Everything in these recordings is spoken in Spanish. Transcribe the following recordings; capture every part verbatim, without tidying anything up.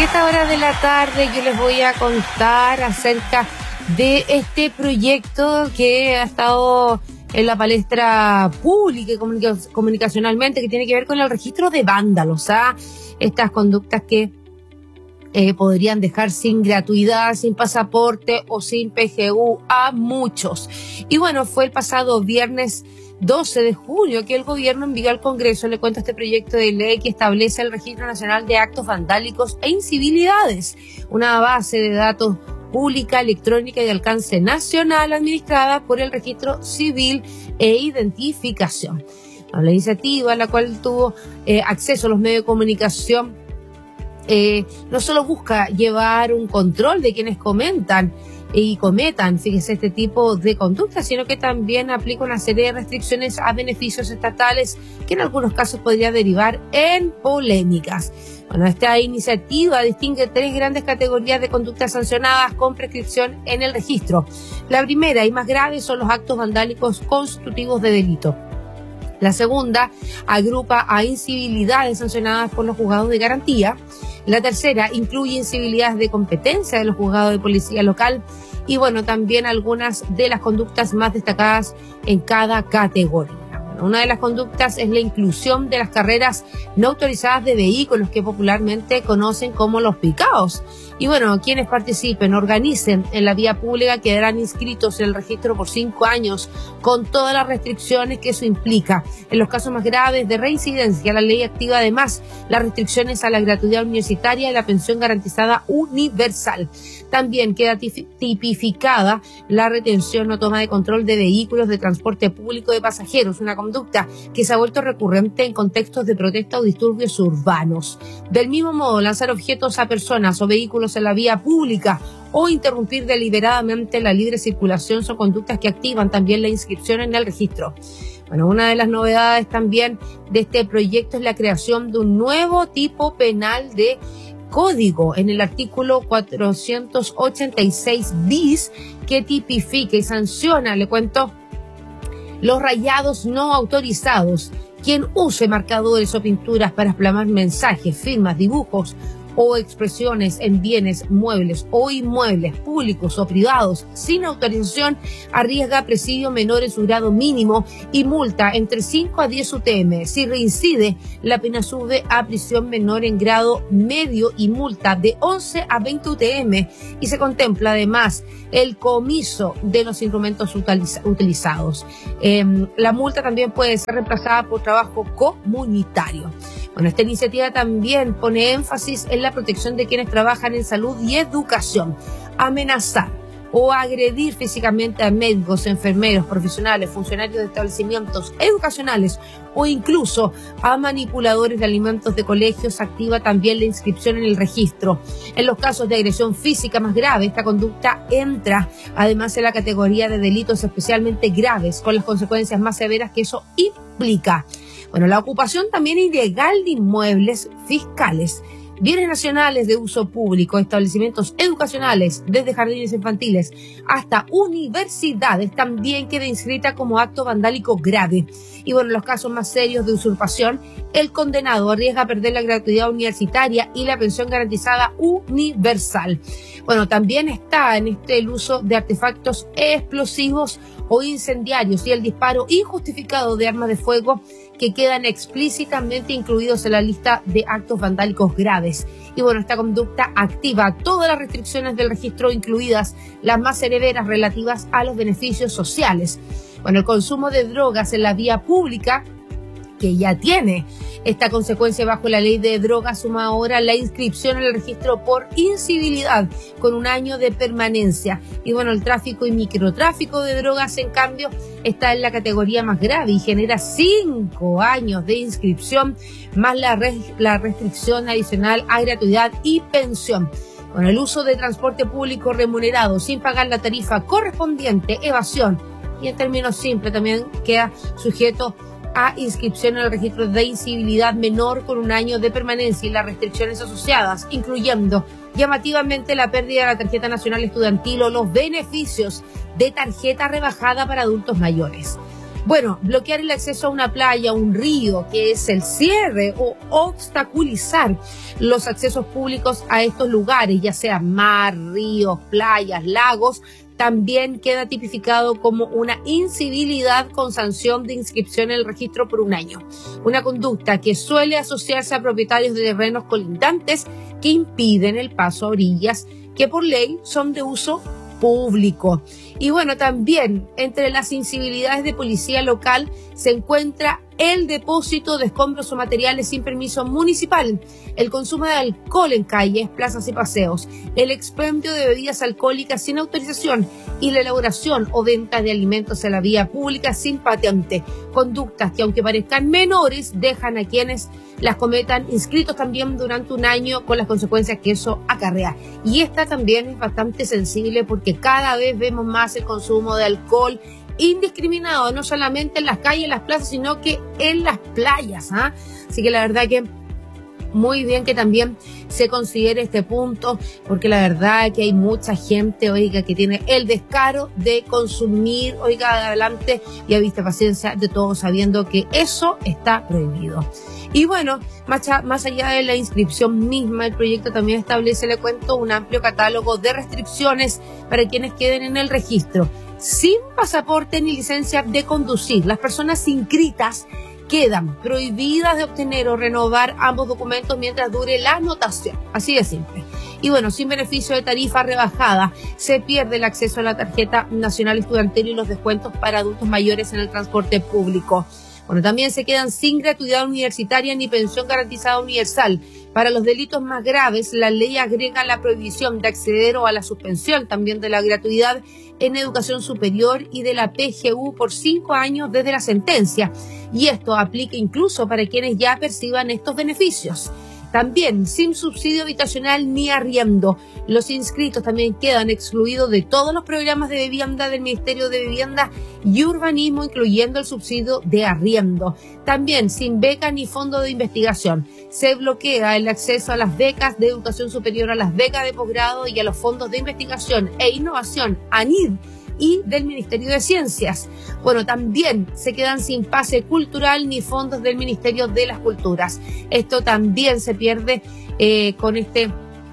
esta hora de la tarde yo les voy a contar acerca de este proyecto que ha estado en la palestra pública y comunica- comunicacionalmente, que tiene que ver con el registro de vándalos, ¿ah? Estas conductas que eh, podrían dejar sin gratuidad, sin pasaporte o sin P G U a muchos. Y bueno, fue el pasado viernes doce de junio que el gobierno envió al Congreso, le cuento, este proyecto de ley que establece el Registro Nacional de Actos Vandálicos e Incivilidades, una base de datos pública, electrónica y de alcance nacional administrada por el Registro Civil e Identificación. La iniciativa a la cual tuvo eh, acceso a los medios de comunicación eh, no solo busca llevar un control de quienes comentan y cometan, fíjese, este tipo de conductas, sino que también aplica una serie de restricciones a beneficios estatales que en algunos casos podría derivar en polémicas. Bueno, esta iniciativa distingue tres grandes categorías de conductas sancionadas con prescripción en el registro. La primera y más grave son los actos vandálicos constitutivos de delito. La segunda agrupa a incivilidades sancionadas por los juzgados de garantía. La tercera incluye incivilidades de competencia de los juzgados de policía local. Y bueno, también algunas de las conductas más destacadas en cada categoría. Una de las conductas es la inclusión de las carreras no autorizadas de vehículos, que popularmente conocen como los picaos. Y bueno, quienes participen, organicen en la vía pública quedarán inscritos en el registro por cinco años, con todas las restricciones que eso implica. En los casos más graves de reincidencia, la ley activa además las restricciones a la gratuidad universitaria y la pensión garantizada universal. También queda tipificada la retención o toma de control de vehículos de transporte público de pasajeros, una conducta que se ha vuelto recurrente en contextos de protesta o disturbios urbanos. Del mismo modo, lanzar objetos a personas o vehículos en la vía pública o interrumpir deliberadamente la libre circulación son conductas que activan también la inscripción en el registro. Bueno, una de las novedades también de este proyecto es la creación de un nuevo tipo penal de código en el artículo cuatrocientos ochenta y seis bis, que tipifica y sanciona, le cuento, los rayados no autorizados. Quien use marcadores o pinturas para plasmar mensajes, firmas, dibujos o expresiones en bienes muebles o inmuebles públicos o privados sin autorización arriesga presidio menor en su grado mínimo y multa entre cinco a diez U T M. Si reincide, la pena sube a prisión menor en grado medio y multa de once a veinte U T M, y se contempla además el comiso de los instrumentos utiliza- utilizados. Eh, la multa también puede ser reemplazada por trabajo comunitario. Bueno, esta iniciativa también pone énfasis en la protección de quienes trabajan en salud y educación. Amenazar o agredir físicamente a médicos, enfermeros, profesionales, funcionarios de establecimientos educacionales o incluso a manipuladores de alimentos de colegios activa también la inscripción en el registro. En los casos de agresión física más grave, esta conducta entra además en la categoría de delitos especialmente graves, con las consecuencias más severas que eso implica. Bueno, la ocupación también ilegal de inmuebles fiscales, bienes nacionales de uso público, establecimientos educacionales, desde jardines infantiles hasta universidades, también queda inscrita como acto vandálico grave. Y bueno, en los casos más serios de usurpación, el condenado arriesga perder la gratuidad universitaria y la pensión garantizada universal. Bueno, también está en este el uso de artefactos explosivos o incendiarios y el disparo injustificado de armas de fuego, que quedan explícitamente incluidos en la lista de actos vandálicos graves. Y bueno, esta conducta activa todas las restricciones del registro, incluidas las más severas relativas a los beneficios sociales. Bueno, el consumo de drogas en la vía pública, que ya tiene esta consecuencia bajo la ley de drogas, suma ahora la inscripción en el registro por incivilidad con un año de permanencia. Y bueno, el tráfico y microtráfico de drogas, en cambio, está en la categoría más grave y genera cinco años de inscripción más la, res- la restricción adicional a gratuidad y pensión. Con el uso de transporte público remunerado sin pagar la tarifa correspondiente, evasión, y en términos simples también queda sujeto a inscripción en el registro de incivilidad menor con un año de permanencia y las restricciones asociadas, incluyendo llamativamente la pérdida de la tarjeta nacional estudiantil o los beneficios de tarjeta rebajada para adultos mayores. Bueno, bloquear el acceso a una playa, un río, que es el cierre o obstaculizar los accesos públicos a estos lugares, ya sea mar, ríos, playas, lagos, también queda tipificado como una incivilidad con sanción de inscripción en el registro por un año. Una conducta que suele asociarse a propietarios de terrenos colindantes que impiden el paso a orillas que por ley son de uso público. Y bueno, también entre las incivilidades de policía local se encuentra el depósito de escombros o materiales sin permiso municipal, el consumo de alcohol en calles, plazas y paseos, el expendio de bebidas alcohólicas sin autorización y la elaboración o venta de alimentos en la vía pública sin patente. Conductas que, aunque parezcan menores, dejan a quienes las cometan inscritos también durante un año, con las consecuencias que eso acarrea. Y esta también es bastante sensible porque cada vez vemos más el consumo de alcohol indiscriminado, no solamente en las calles, en las plazas, sino que en las playas, ¿ah? Así que la verdad que muy bien que también se considere este punto, porque la verdad que hay mucha gente, oiga, que tiene el descaro de consumir, oiga, adelante, y a vista paciencia de todos, sabiendo que eso está prohibido. Y bueno, más, más allá de la inscripción misma, el proyecto también establece, le cuento, un amplio catálogo de restricciones para quienes queden en el registro sin pasaporte ni licencia de conducir. Las personas inscritas quedan prohibidas de obtener o renovar ambos documentos mientras dure la anotación. Así de simple. Y bueno, sin beneficio de tarifa rebajada, se pierde el acceso a la tarjeta nacional estudiantil y los descuentos para adultos mayores en el transporte público. Bueno, también se quedan sin gratuidad universitaria ni pensión garantizada universal. Para los delitos más graves, la ley agrega la prohibición de acceder o a la suspensión también de la gratuidad en educación superior y de la P G U por cinco años desde la sentencia. Y esto aplica incluso para quienes ya perciban estos beneficios. También sin subsidio habitacional ni arriendo. Los inscritos también quedan excluidos de todos los programas de vivienda del Ministerio de Vivienda y Urbanismo, incluyendo el subsidio de arriendo. También sin beca ni fondo de investigación. Se bloquea el acceso a las becas de educación superior, a las becas de posgrado y a los fondos de investigación e innovación, ANID, y del Ministerio de Ciencias. Bueno, también se quedan sin pase cultural ni fondos del Ministerio de las Culturas. Esto también se pierde eh, con este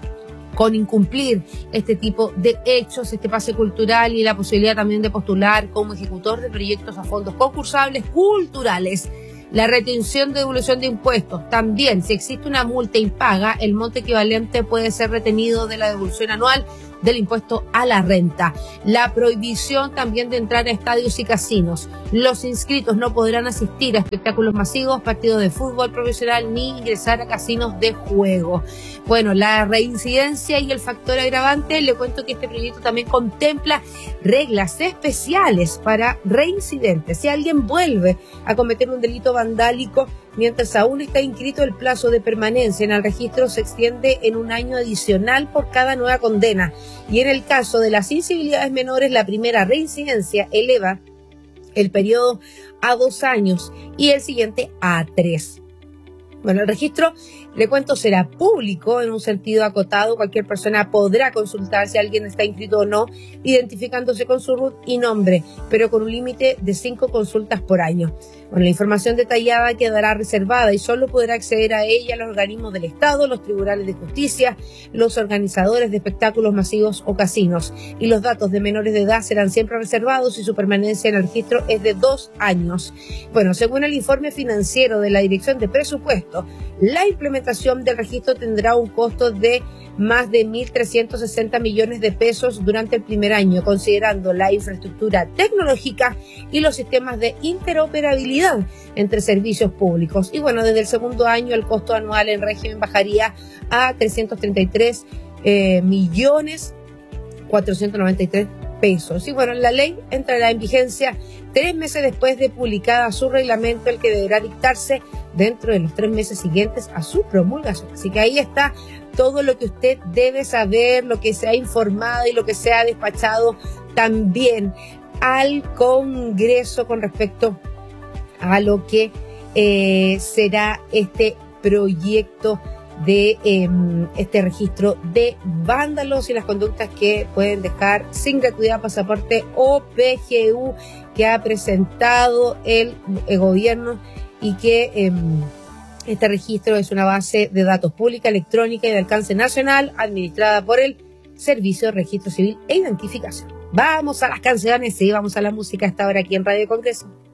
con incumplir este tipo de hechos, este pase cultural y la posibilidad también de postular como ejecutor de proyectos a fondos concursables culturales. La retención de devolución de impuestos. También, si existe una multa impaga, el monto equivalente puede ser retenido de la devolución anual del impuesto a la renta. La prohibición también de entrar a estadios y casinos. Los inscritos no podrán asistir a espectáculos masivos, partidos de fútbol profesional, ni ingresar a casinos de juego. Bueno, la reincidencia y el factor agravante, le cuento que este proyecto también contempla reglas especiales para reincidentes. Si alguien vuelve a cometer un delito vandálico mientras aún está inscrito, el plazo de permanencia en el registro se extiende en un año adicional por cada nueva condena. Y en el caso de las incivilidades menores, la primera reincidencia eleva el periodo a dos años y el siguiente a tres. Bueno, el registro, le cuento, será público en un sentido acotado. Cualquier persona podrá consultar si alguien está inscrito o no, identificándose con su R U T y nombre, pero con un límite de cinco consultas por año. Bueno, la información detallada quedará reservada y solo podrá acceder a ella los organismos del Estado, los tribunales de justicia, los organizadores de espectáculos masivos o casinos. Y los datos de menores de edad serán siempre reservados y su permanencia en el registro es de dos años. Bueno, según el informe financiero de la Dirección de Presupuesto, la implementación del registro tendrá un costo de más de mil trescientos sesenta millones de pesos durante el primer año, considerando la infraestructura tecnológica y los sistemas de interoperabilidad entre servicios públicos. Y bueno, desde el segundo año el costo anual en régimen bajaría a trescientos treinta y tres millones cuatrocientos noventa y tres pesos. Y bueno, la ley entrará en vigencia tres meses después de publicada su reglamento, el que deberá dictarse dentro de los tres meses siguientes a su promulgación. Así que ahí está todo lo que usted debe saber, lo que se ha informado y lo que se ha despachado también al Congreso con respecto a lo que eh, será este proyecto de eh, este registro de vándalos y las conductas que pueden dejar sin gratuidad pasaporte O P G U que ha presentado el, el gobierno, y que eh, este registro es una base de datos pública, electrónica y de alcance nacional administrada por el Servicio de Registro Civil e Identificación. Vamos a las canciones y vamos a la música hasta ahora aquí en Radio Congreso.